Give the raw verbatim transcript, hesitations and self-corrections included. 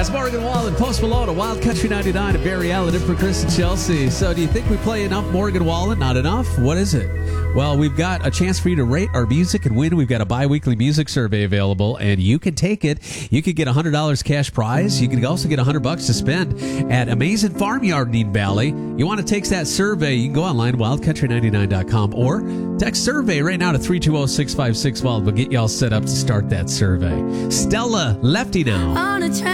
That's Morgan Wallen, Post Malone, at Wild Country ninety-nine, at Barry Allen, in for Chris and Chelsea. So do you think we play enough Morgan Wallen? Not enough? What is it? Well, we've got a chance for you to rate our music and win. We've got a bi-weekly music survey available, and you can take it. You could get a one hundred dollars cash prize. You can also get one hundred bucks to spend at Amazing Farmyard in Eden Valley. You want to take that survey, you can go online, wild country ninety-nine dot com, or text survey right now to three two zero, six five six, wild. We'll get you all set up to start that survey. Stella Lefty now. On a train.